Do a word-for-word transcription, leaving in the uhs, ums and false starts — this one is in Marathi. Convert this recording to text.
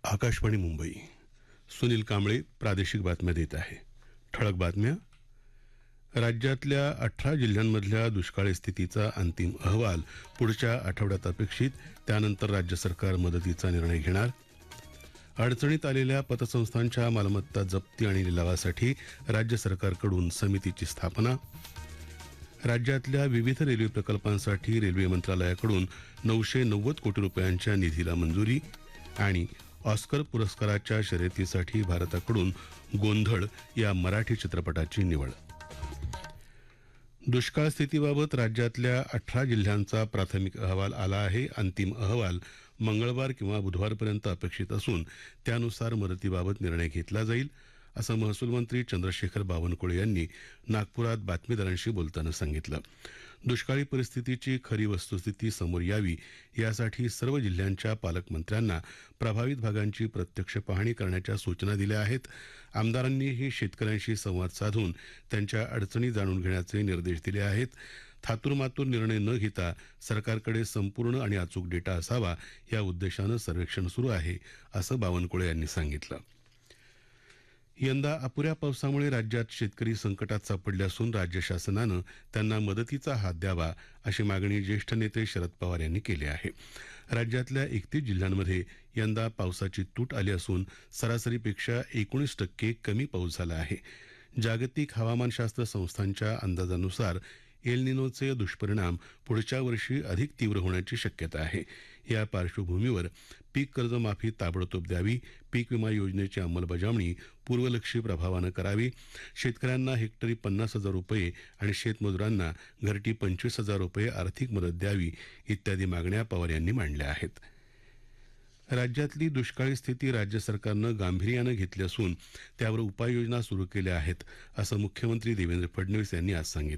आकाशवाणी मुंबई. सुनील कांबळे प्रादेशिक बातम्या देत आहे. ठळक बातम्या. राज्यातल्या अठरा जिल्ह्यांमधल्या दुष्काळी स्थितीचा अंतिम अहवाल पुढच्या आठवड्यात अपेक्षित. त्यानंतर राज्य सरकार मदतीचा निर्णय घेणार. अडचणीत आलेल्या पतसंस्थांच्या मालमत्ता जप्ती आणि लिलावासाठी राज्य सरकारकडून समितीची स्थापना. राज्यातल्या विविध रेल्वे प्रकल्पांसाठी रेल्वे मंत्रालयाकडून नऊशे नव्वद कोटी रुपयांच्या निधीला मंजुरी. आणि ऑस्कर पुरस्काराच्या शर्यतीसाठी भारताकडून गोंधळ या मराठी चित्रपटाची निवड. दुष्काळ स्थितीबाबत राज्यातल्या अठरा जिल्ह्यांचा प्राथमिक अहवाल आला आहे. अंतिम अहवाल मंगळवार किंवा बुधवारपर्यंत अपेक्षित असून त्यानुसार मदतीबाबत निर्णय घेतला जाईल, असं महसूल मंत्री चंद्रशेखर बावनकुळे यांनी नागपुरात बातमीदारांशी बोलताना सांगितलं. दुष्काळी परिस्थितीची खरी वस्तुस्थिती समोर यावी यासाठी सर्व जिल्ह्यांच्या पालकमंत्र्यांना प्रभावित भागांची प्रत्यक्ष पाहणी करण्याच्या सूचना दिल्या आहेत. आमदारांनीही शेतकऱ्यांशी संवाद साधून त्यांच्या अडचणी जाणून घेण्याचे निर्देश दिले आहेत. थातूरमातूर निर्णय न घेता सरकारकडे संपूर्ण आणि अचूक डेटा असावा या उद्देशानं सर्वेक्षण सुरू आहे, असं बावनकुळे यांनी सांगितलं. यंदा अपुऱ्या पावसामुळे राज्यात शेतकरी संकटात सापडले असून राज्य शासनानं त्यांना मदतीचा हात द्यावा अशी मागणी ज्येष्ठ नेते शरद पवार यांनी केली आहे. राज्यातल्या एकतीस जिल्ह्यांमध्ये यंदा पावसाची तूट आली असून सरासरीपेक्षा एकोणीस टक्के कमी पाऊस झाला आहे. जागतिक हवामानशास्त्र संस्थांच्या अंदाजानुसार एल निनोचे दुष्परिणाम पुढच्या वर्षी अधिक तीव्र होण्याची शक्यता आहे. या पार्श्वभूमीवर पीक कर्जमाफी ताबडतोब द्यावी, पीक विमा योजनेची अंमलबजावणी पूर्वलक्षी प्रभावानं करावी, शेतकऱ्यांना हेक्टरी पन्नास हजार रुपये आणि शेतमजुरांना घरटी पंचवीस हजार रुपये आर्थिक मदत द्यावी इत्यादी मागण्या पवार यांनी मांडल्या आहेत. राज्यातली दुष्काळी स्थिती राज्य सरकारनं गांभीर्यानं घेतली असून त्यावर उपाययोजना सुरू केल्या आहेत, असं मुख्यमंत्री देवेंद्र फडणवीस यांनी आज सांगितलं.